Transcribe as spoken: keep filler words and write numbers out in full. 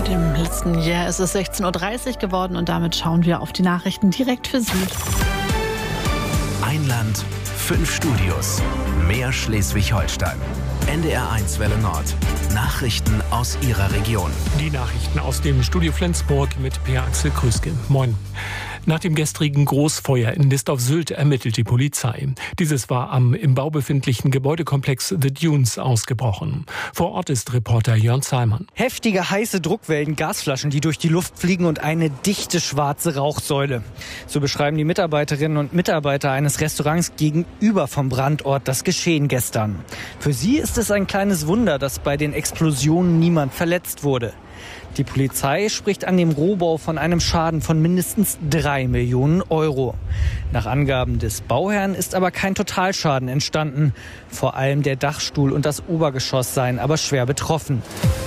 Mit dem letzten Jahr ist es sechzehn Uhr dreißig geworden und damit schauen wir auf die Nachrichten direkt für Sie. Ein Land, fünf Studios, mehr Schleswig-Holstein. N D R eins Welle Nord. Nachrichten aus Ihrer Region. Die Nachrichten aus dem Studio Flensburg mit Per Axel Krüske. Moin. Nach dem gestrigen Großfeuer in List auf Sylt ermittelt die Polizei. Dieses war am im Bau befindlichen Gebäudekomplex The Dunes ausgebrochen. Vor Ort ist Reporter Jörn Zahlmann. Heftige, heiße Druckwellen, Gasflaschen, die durch die Luft fliegen und eine dichte schwarze Rauchsäule. So beschreiben die Mitarbeiterinnen und Mitarbeiter eines Restaurants gegenüber vom Brandort das Geschehen gestern. Für sie ist es ein kleines Wunder, dass bei den Explosionen niemand verletzt wurde. Die Polizei spricht an dem Rohbau von einem Schaden von mindestens drei Millionen Euro. Nach Angaben des Bauherrn ist aber kein Totalschaden entstanden. Vor allem der Dachstuhl und das Obergeschoss seien aber schwer betroffen.